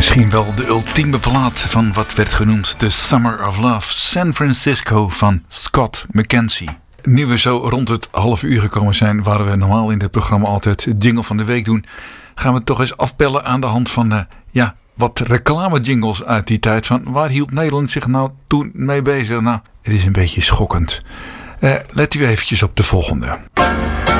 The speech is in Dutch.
Misschien wel de ultieme plaat van wat werd genoemd de Summer of Love, San Francisco van Scott McKenzie. Nu we zo rond het half uur gekomen zijn, waar we normaal in dit programma altijd het jingle van de week doen, gaan we toch eens afpellen aan de hand van wat reclame jingles uit die tijd. Van waar hield Nederland zich nou toen mee bezig? Nou, het is een beetje schokkend. Let u eventjes op de volgende.